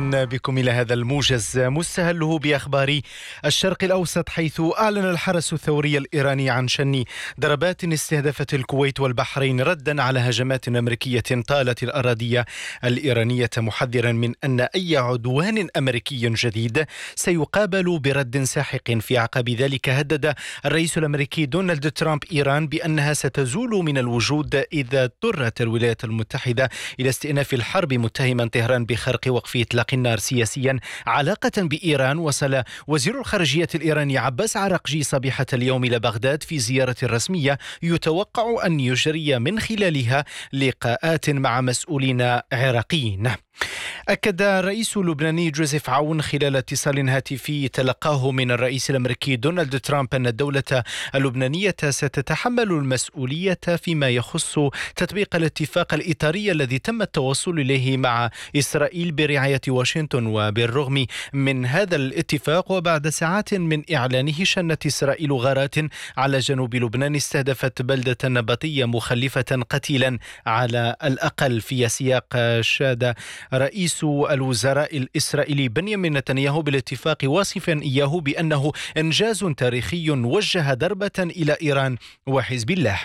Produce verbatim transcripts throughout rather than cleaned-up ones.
أهلا بكم إلى هذا الموجز مستهله بأخبار الشرق الأوسط، حيث أعلن الحرس الثوري الإيراني عن شن ضربات استهدفت الكويت والبحرين ردا على هجمات أمريكية طالت الأراضي الإيرانية، محذرا من أن أي عدوان أمريكي جديد سيقابل برد ساحق. في عقب ذلك هدد الرئيس الأمريكي دونالد ترامب إيران بأنها ستزول من الوجود إذا اضطرت الولايات المتحدة إلى استئناف الحرب، متهما طهران بخرق وقف إطلاق النار سياسيا علاقة بإيران. وصل وزير الخارجية الإيراني عباس عراقجي صبيحة اليوم إلى بغداد في زيارة رسمية يتوقع أن يجري من خلالها لقاءات مع مسؤولين عراقيين. أكد الرئيس اللبناني جوزيف عون خلال اتصال هاتفي تلقاه من الرئيس الأمريكي دونالد ترامب أن الدولة اللبنانية ستتحمل المسؤولية فيما يخص تطبيق الاتفاق الإطاري الذي تم التوصل إليه مع إسرائيل برعاية واشنطن. وبالرغم من هذا الاتفاق وبعد ساعات من إعلانه، شنت إسرائيل غارات على جنوب لبنان استهدفت بلدة نبطية مخلفة قتيلا على الأقل. في سياق شاد رئيس الوزراء الإسرائيلي بنيامين نتنياهو بالاتفاق، واصفا إياه بأنه إنجاز تاريخي وجه ضربة إلى إيران وحزب الله.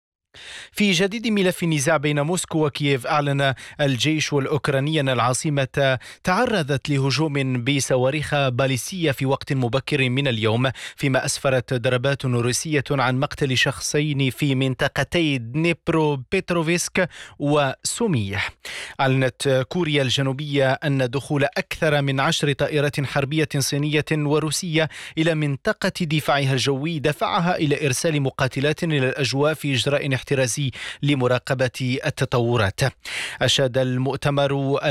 في جديد ملف النزاع بين موسكو وكييف، أعلن الجيش والأوكراني أن العاصمة تعرضت لهجوم بصواريخ باليستية في وقت مبكر من اليوم، فيما أسفرت ضربات روسية عن مقتل شخصين في منطقتي دنيبرو بيتروفسك وسومي. أعلنت كوريا الجنوبية أن دخول أكثر من عشر طائرات حربية صينية وروسية إلى منطقة دفاعها الجوي دفعها إلى إرسال مقاتلات إلى الأجواء في إجراء احترازي لمراقبة التطورات. أشاد المؤتمر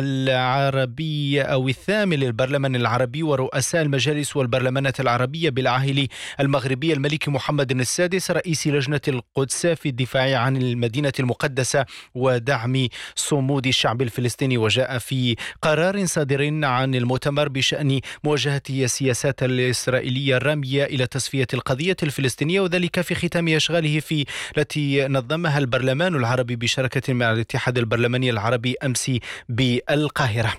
العربي أو الثامن للبرلمان العربي ورؤساء المجالس والبرلمانات العربية بالعاهل المغربي الملك محمد السادس رئيس لجنة القدس في الدفاع عن المدينة المقدسة ودعم صمود الشعب الفلسطيني. وجاء في قرار صادر عن المؤتمر بشأن مواجهة السياسات الإسرائيلية الرامية إلى تصفية القضية الفلسطينية، وذلك في ختام أشغاله في التي نظمها البرلمان العربي بشراكة مع الاتحاد البرلماني العربي أمس بالقاهرة.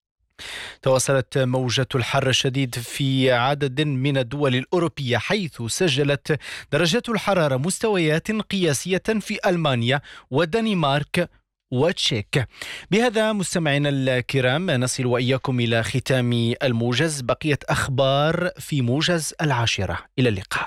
تواصلت موجة الحر الشديد في عدد من الدول الأوروبية، حيث سجلت درجات الحرارة مستويات قياسية في ألمانيا ودنمارك وتشيك. بهذا مستمعينا الكرام نصل وإياكم إلى ختام الموجز. بقية أخبار في موجز العاشرة. إلى اللقاء.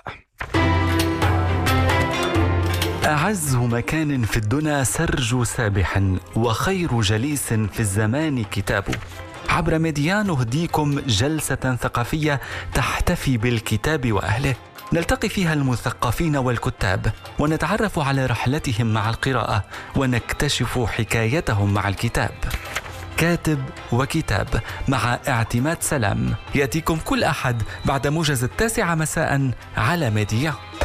أعز مكان في الدنا سرج سابح، وخير جليس في الزمان كتابه. عبر ميديا نهديكم جلسة ثقافية تحتفي بالكتاب وأهله، نلتقي فيها المثقفين والكتاب ونتعرف على رحلتهم مع القراءة ونكتشف حكايتهم مع الكتاب. كاتب وكتاب مع اعتماد سلام، يأتيكم كل أحد بعد موجز التاسعة مساء على ميديا.